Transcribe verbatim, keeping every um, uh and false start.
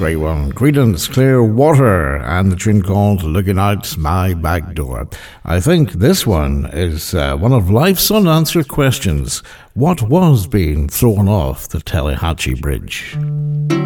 great one. Creedence Clearwater and the tune called Looking Out My Back Door. I think this one is uh, one of life's unanswered questions. What was being thrown off the Tallahatchie Bridge?